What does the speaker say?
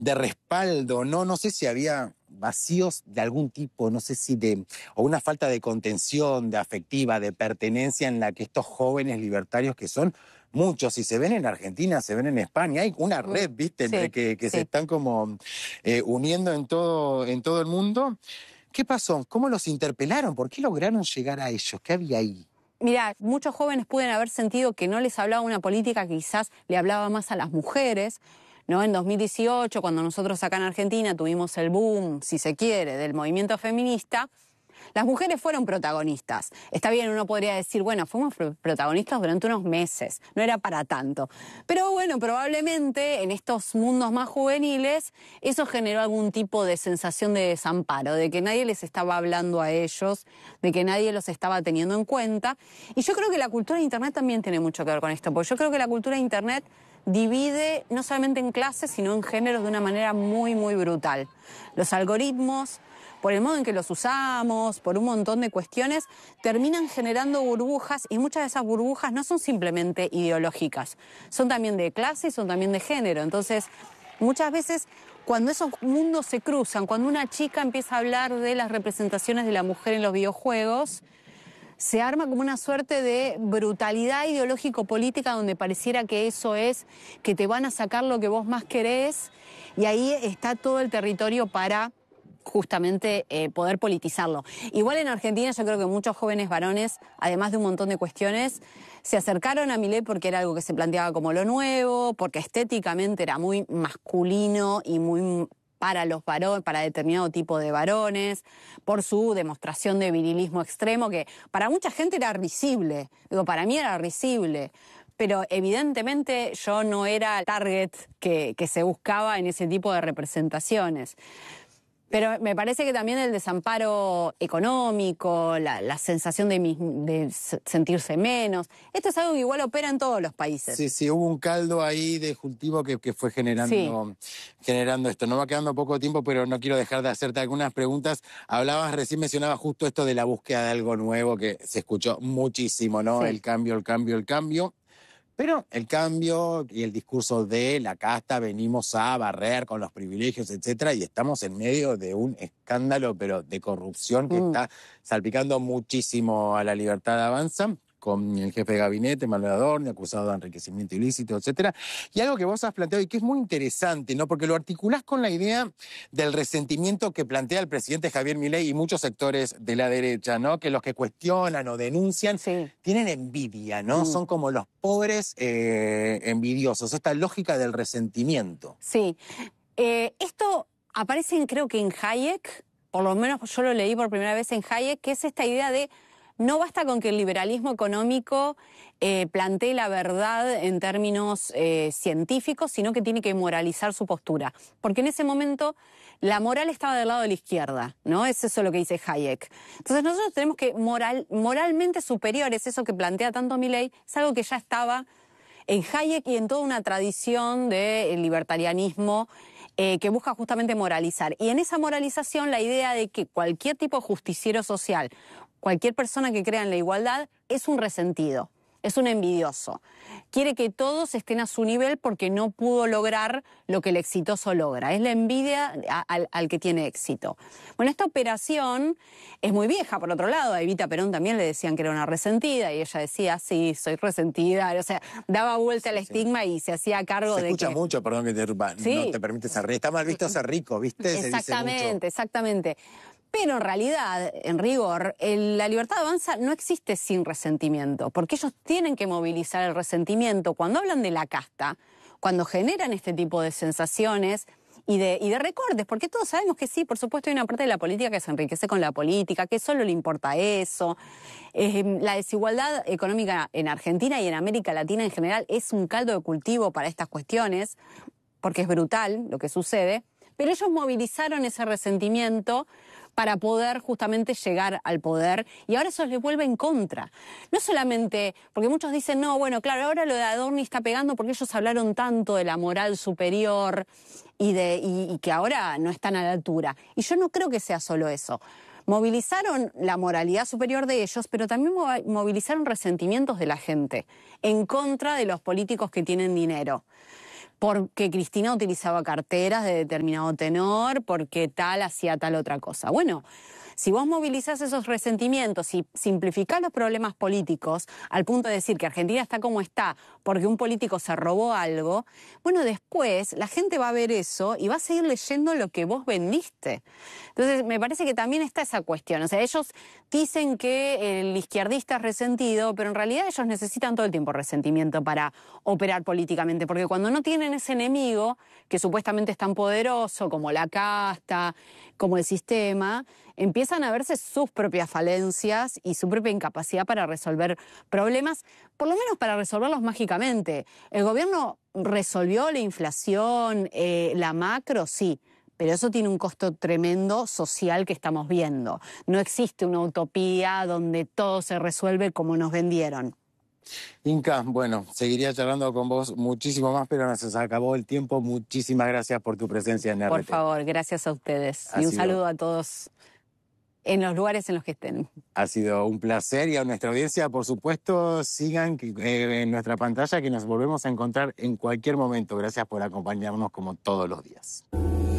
de respaldo, ¿no? No sé si había vacíos de algún tipo, no sé si o una falta de contención, de afectiva, de pertenencia en la que estos jóvenes libertarios que son muchos, y se ven en Argentina, se ven en España, hay una red, ¿viste? Sí, Que sí. se están como uniendo en todo el mundo. ¿Qué pasó? ¿Cómo los interpelaron? ¿Por qué lograron llegar a ellos? ¿Qué había ahí? Mira, muchos jóvenes pueden haber sentido que no les hablaba una política que quizás le hablaba más a las mujeres, ¿no? En 2018, cuando nosotros acá en Argentina tuvimos el boom, si se quiere, del movimiento feminista, las mujeres fueron protagonistas. Está bien, uno podría decir, bueno, fuimos protagonistas durante unos meses, no era para tanto. Pero bueno, probablemente en estos mundos más juveniles eso generó algún tipo de sensación de desamparo, de que nadie les estaba hablando a ellos, de que nadie los estaba teniendo en cuenta. Y yo creo que la cultura de Internet también tiene mucho que ver con esto, porque yo creo que la cultura de Internet divide no solamente en clases, sino en géneros de una manera muy, muy brutal. Los algoritmos, por el modo en que los usamos, por un montón de cuestiones, terminan generando burbujas, y muchas de esas burbujas no son simplemente ideológicas, son también de clase y son también de género. Entonces, muchas veces, cuando esos mundos se cruzan, cuando una chica empieza a hablar de las representaciones de la mujer en los videojuegos, se arma como una suerte de brutalidad ideológico-política donde pareciera que eso es, que te van a sacar lo que vos más querés, y ahí está todo el territorio para justamente poder politizarlo. Igual en Argentina yo creo que muchos jóvenes varones, además de un montón de cuestiones, se acercaron a Milei porque era algo que se planteaba como lo nuevo, porque estéticamente era muy masculino y muy para los varones, para determinado tipo de varones, por su demostración de virilismo extremo, que para mucha gente era risible. Digo, para mí era risible. Pero evidentemente yo no era el target que se buscaba en ese tipo de representaciones. Pero me parece que también el desamparo económico, la sensación de sentirse menos, esto es algo que igual opera en todos los países. Sí, sí, hubo un caldo ahí de cultivo que fue generando esto. No va quedando poco tiempo, pero no quiero dejar de hacerte algunas preguntas. Recién mencionabas justo esto de la búsqueda de algo nuevo, que se escuchó muchísimo, ¿no? Sí. El cambio, el cambio, el cambio. Pero el cambio y el discurso de la casta, venimos a barrer con los privilegios, etcétera, y estamos en medio de un escándalo, pero de corrupción que está salpicando muchísimo a la Libertad Avanza, con el jefe de gabinete, Manuel Adorni, acusado de enriquecimiento ilícito, etcétera. Y algo que vos has planteado y que es muy interesante, ¿no? Porque lo articulás con la idea del resentimiento que plantea el presidente Javier Milei y muchos sectores de la derecha, ¿no? Que los que cuestionan o denuncian tienen envidia, ¿no? Son como los pobres envidiosos, esta lógica del resentimiento. Sí. Esto aparece, creo que en Hayek, por lo menos yo lo leí por primera vez en Hayek, que es esta idea de no basta con que el liberalismo económico plantee la verdad en términos científicos, sino que tiene que moralizar su postura. Porque en ese momento la moral estaba del lado de la izquierda, ¿no? Es eso lo que dice Hayek. Entonces nosotros tenemos que moralmente superiores, eso que plantea tanto Milei, es algo que ya estaba en Hayek y en toda una tradición del libertarianismo que busca justamente moralizar. Y en esa moralización la idea de que cualquier tipo de justiciero social, cualquier persona que crea en la igualdad, es un resentido, es un envidioso. Quiere que todos estén a su nivel porque no pudo lograr lo que el exitoso logra. Es la envidia al que tiene éxito. Bueno, esta operación es muy vieja, por otro lado. A Evita Perón también le decían que era una resentida y ella decía, sí, soy resentida. O sea, daba vuelta al estigma y se hacía cargo de que... Se escucha mucho, perdón que te interrumpa, no te permite ser rico. Está mal visto ser rico, ¿viste? Exactamente, exactamente. Pero en realidad, en rigor, la libertad avanza no existe sin resentimiento, porque ellos tienen que movilizar el resentimiento. Cuando hablan de la casta, cuando generan este tipo de sensaciones y de recortes, porque todos sabemos que sí, por supuesto hay una parte de la política que se enriquece con la política, que solo le importa eso. La desigualdad económica en Argentina y en América Latina en general es un caldo de cultivo para estas cuestiones, porque es brutal lo que sucede, pero ellos movilizaron ese resentimiento para poder justamente llegar al poder, y ahora eso les vuelve en contra. No solamente, porque muchos dicen, no, bueno, claro, ahora lo de Adorni está pegando porque ellos hablaron tanto de la moral superior y que ahora no están a la altura. Y yo no creo que sea solo eso. Movilizaron la moralidad superior de ellos, pero también movilizaron resentimientos de la gente en contra de los políticos que tienen dinero. porque Cristina utilizaba carteras de determinado tenor, porque tal hacía tal otra cosa. Bueno, si vos movilizás esos resentimientos y simplificás los problemas políticos al punto de decir que Argentina está como está porque un político se robó algo, bueno, después la gente va a ver eso y va a seguir leyendo lo que vos vendiste. Entonces, me parece que también está esa cuestión. O sea, ellos dicen que el izquierdista es resentido, pero en realidad ellos necesitan todo el tiempo resentimiento para operar políticamente, porque cuando no tienen ese enemigo, que supuestamente es tan poderoso como la casta, como el sistema, empiezan a verse sus propias falencias y su propia incapacidad para resolver problemas, por lo menos para resolverlos mágicamente. El gobierno resolvió la inflación, la macro, sí, pero eso tiene un costo tremendo social que estamos viendo. No existe una utopía donde todo se resuelve como nos vendieron. Inca, bueno, seguiría charlando con vos muchísimo más, pero nos acabó el tiempo. Muchísimas gracias por tu presencia en RT. Por favor, gracias a ustedes. Y un saludo a todos en los lugares en los que estén. Ha sido un placer, y a nuestra audiencia, por supuesto, sigan en nuestra pantalla, que nos volvemos a encontrar en cualquier momento. Gracias por acompañarnos como todos los días.